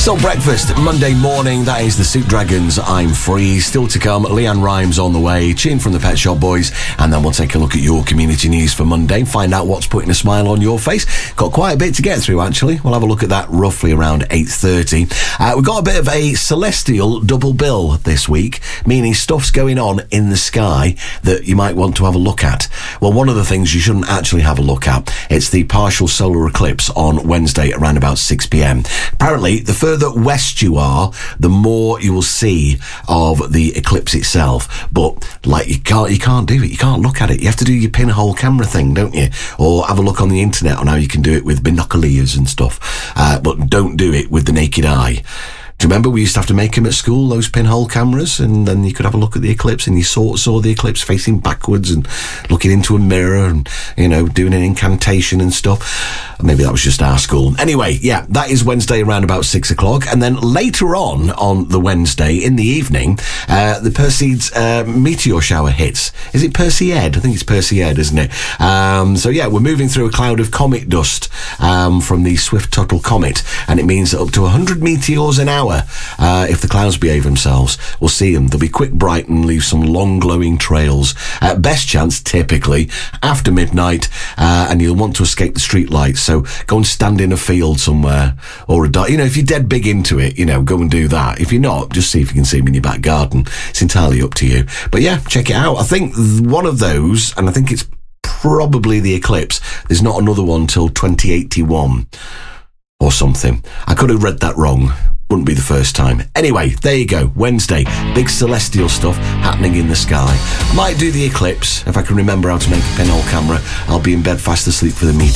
Still breakfast, Monday morning. That is the Soup Dragons, I'm Free. Still to come, Leanne Rimes on the way, tune from the Pet Shop Boys, and then we'll take a look at your community news for Monday, find out what's putting a smile on your face. Got quite a bit to get through, actually. We'll have a look at that roughly around 8:30. We've got a bit of a celestial double bill this week, meaning stuff's going on in the sky that you might want to have a look at. Well, one of the things you shouldn't actually have a look at, it's the partial solar eclipse on Wednesday around about 6 p.m. Apparently, the further west you are, the more you will see of the eclipse itself. But like you can't do it. You can't look at it. You have to do your pinhole camera thing, don't you? Or have a look on the internet on how you can do it with binoculars and stuff. But don't do it with the naked eye. Do you remember we used to have to make them at school, those pinhole cameras, and then you could have a look at the eclipse and you saw the eclipse facing backwards and looking into a mirror and, you know, doing an incantation and stuff. Maybe that was just our school. Anyway, yeah, that is Wednesday around about 6 o'clock. And then later on the Wednesday in the evening, the Perseids meteor shower hits. Is it Perseid? I think it's Perseid, isn't it? So yeah, we're moving through a cloud of comet dust from the Swift-Tuttle comet, and it means that up to 100 meteors an hour, if the clouds behave themselves, we'll see them. They'll be quick, bright, and leave some long glowing trails. Best chance, typically, after midnight, and you'll want to escape the street lights. So go and stand in a field somewhere, or if you're dead big into it, go and do that. If you're not, just see if you can see them in your back garden. It's entirely up to you. But yeah, check it out. I think one of those, and I think it's probably the eclipse, there's not another one till 2081 or something. I could have read that wrong. Wouldn't be the first time. Anyway, there you go. Wednesday, big celestial stuff happening in the sky. Might do the eclipse. If I can remember how to make a pinhole camera, I'll be in bed fast asleep for the meeting.